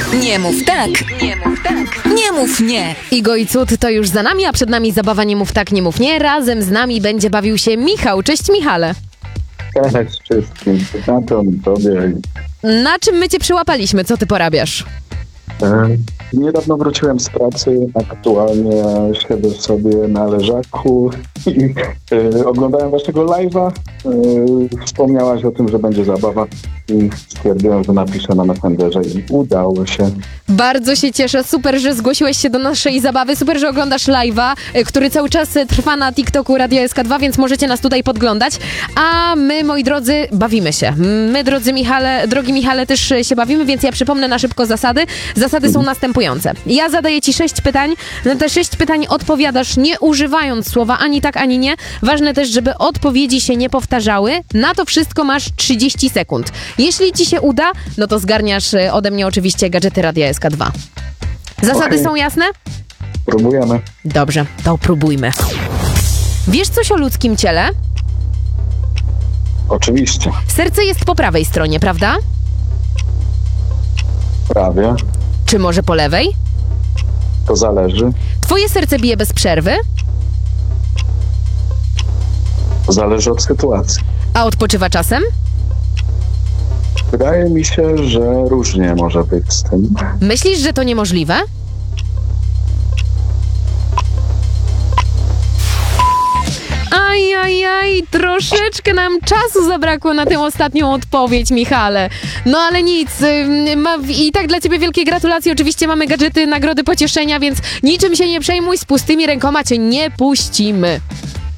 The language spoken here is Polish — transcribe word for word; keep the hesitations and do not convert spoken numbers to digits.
Nie mów tak, nie mów tak, nie mów nie. Igo i Cud to już za nami, a przed nami zabawa Nie mów tak, nie mów nie. Razem z nami będzie bawił się Michał. Cześć, Michale. Cześć wszystkim, na to tobie. Na czym my cię przyłapaliśmy? Co ty porabiasz? E, niedawno wróciłem z pracy, aktualnie siedzę sobie na leżaku i e, oglądałem waszego live'a. E, wspomniałaś o tym, że będzie zabawa i stwierdziłem, że napiszę na Messengerze i udało się. Bardzo się cieszę, super, że zgłosiłeś się do naszej zabawy, super, że oglądasz live'a, y, który cały czas y, trwa na TikToku Radio S K dwa, więc możecie nas tutaj podglądać. A my, moi drodzy, bawimy się. My, drodzy Michale, drogi Michale, też y, się bawimy, więc ja przypomnę na szybko zasady. Zasady są następujące. Ja zadaję ci sześć pytań, na te sześć pytań odpowiadasz nie używając słowa ani tak, ani nie. Ważne też, żeby odpowiedzi się nie powtarzały. Na to wszystko masz trzydzieści sekund. Jeśli ci się uda, no to zgarniasz y, ode mnie oczywiście gadżety Radia S K dwa. Zasady Okej. są jasne? Próbujemy. Dobrze, to próbujmy. Wiesz coś o ludzkim ciele? Oczywiście. Serce jest po prawej stronie, prawda? Prawie. Czy może po lewej? To zależy. Twoje serce bije bez przerwy? To zależy od sytuacji. A odpoczywa czasem? Wydaje mi się, że różnie może być z tym. Myślisz, że to niemożliwe? Aj, aj, aj, troszeczkę nam czasu zabrakło na tę ostatnią odpowiedź, Michale. No ale nic, ym, ma, i tak dla ciebie wielkie gratulacje. Oczywiście mamy gadżety, nagrody, pocieszenia, więc niczym się nie przejmuj, z pustymi rękoma cię nie puścimy.